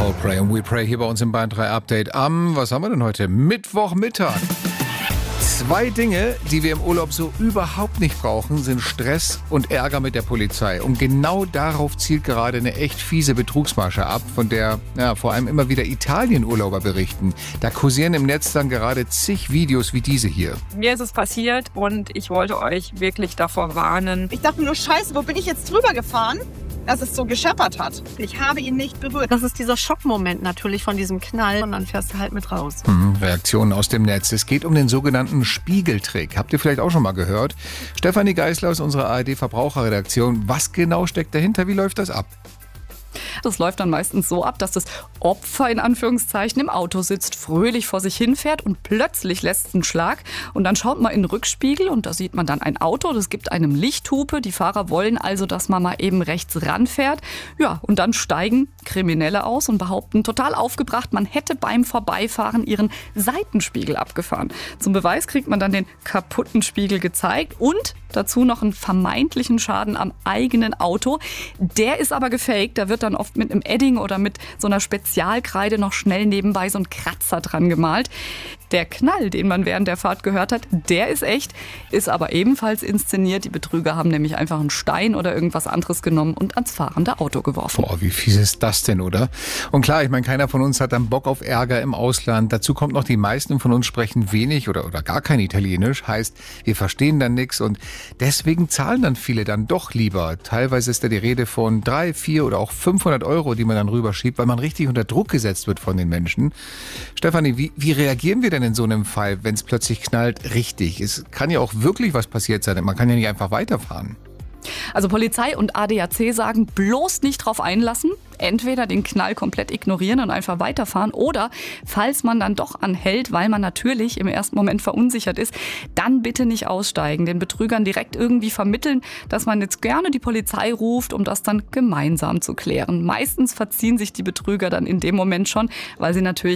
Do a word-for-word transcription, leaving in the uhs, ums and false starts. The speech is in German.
Coldplay und We Pray hier bei uns im Bayern drei Update am, was haben wir denn heute? Mittwochmittag. Zwei Dinge, die wir im Urlaub so überhaupt nicht brauchen, sind Stress und Ärger mit der Polizei. Und genau darauf zielt gerade eine echt fiese Betrugsmasche ab, von der ja, vor allem immer wieder Italien-Urlauber berichten. Da kursieren im Netz dann gerade zig Videos wie diese hier. Mir ist es passiert und ich wollte euch wirklich davor warnen. Ich dachte nur, scheiße, wo bin ich jetzt drüber gefahren, dass es so gescheppert hat. Ich habe ihn nicht berührt. Das ist dieser Schockmoment natürlich von diesem Knall und dann fährst du halt mit raus. Hm, Reaktionen aus dem Netz. Es geht um den sogenannten Spiegeltrick. Habt ihr vielleicht auch schon mal gehört? Stefanie Geisler aus unserer A R D-Verbraucherredaktion. Was genau steckt dahinter? Wie läuft das ab? Das läuft dann meistens so ab, dass das Opfer in Anführungszeichen im Auto sitzt, fröhlich vor sich hinfährt und plötzlich lässt es einen Schlag. Und dann schaut man in den Rückspiegel und da sieht man dann ein Auto, das gibt einem Lichthupe. Die Fahrer wollen also, dass man mal eben rechts ranfährt. Ja, und dann steigen Kriminelle aus und behaupten total aufgebracht, man hätte beim Vorbeifahren ihren Seitenspiegel abgefahren. Zum Beweis kriegt man dann den kaputten Spiegel gezeigt und dazu noch einen vermeintlichen Schaden am eigenen Auto. Der ist aber gefaked, da wird dann oft mit einem Edding oder mit so einer Spezialkreide noch schnell nebenbei so ein Kratzer dran gemalt. Der Knall, den man während der Fahrt gehört hat, der ist echt, ist aber ebenfalls inszeniert. Die Betrüger haben nämlich einfach einen Stein oder irgendwas anderes genommen und ans fahrende Auto geworfen. Boah, wie fies ist das denn, oder? Und klar, ich meine, keiner von uns hat dann Bock auf Ärger im Ausland. Dazu kommt noch, die meisten von uns sprechen wenig oder, oder gar kein Italienisch. Heißt, wir verstehen dann nichts und deswegen zahlen dann viele dann doch lieber. Teilweise ist da die Rede von drei, vier oder auch fünfhundert Euro, die man dann rüberschiebt, weil man richtig unter Druck gesetzt wird von den Menschen. Stefanie, wie, wie reagieren wir denn in so einem Fall, wenn es plötzlich knallt, richtig? Es kann ja auch wirklich was passiert sein. Man kann ja nicht einfach weiterfahren. Also Polizei und A D A C sagen, bloß nicht drauf einlassen. Entweder den Knall komplett ignorieren und einfach weiterfahren oder, falls man dann doch anhält, weil man natürlich im ersten Moment verunsichert ist, dann bitte nicht aussteigen. Den Betrügern direkt irgendwie vermitteln, dass man jetzt gerne die Polizei ruft, um das dann gemeinsam zu klären. Meistens verziehen sich die Betrüger dann in dem Moment schon, weil sie natürlich